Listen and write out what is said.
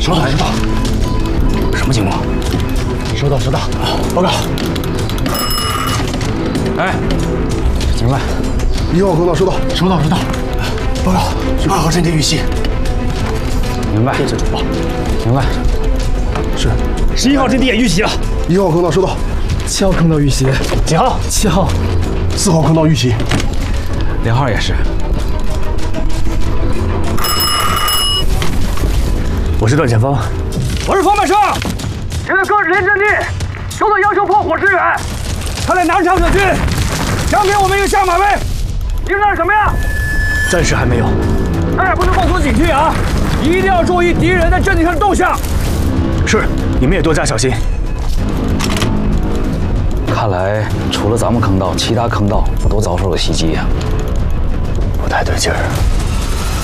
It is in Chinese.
收到，收到。什么情况？收到，收到。报告。哎，怎么办？1号坑道收到，收到，收到。报告，2号阵地遇袭。明白。这就主报。明白。是。11号阵地也遇袭了。1号坑道收到。7号坑道遇袭。几号？7号。4号坑道遇袭。2号也是。我是段前锋。我是冯本胜。现在各支连阵地收到要求破火支援，他在南昌可军，想给我们一个下马威，应该是什么呀？暂时还没有，但也不能放松警惕啊！一定要注意敌人在阵地上的动向。是，你们也多加小心。看来除了咱们坑道，其他坑道都遭受了袭击呀，不太对劲儿。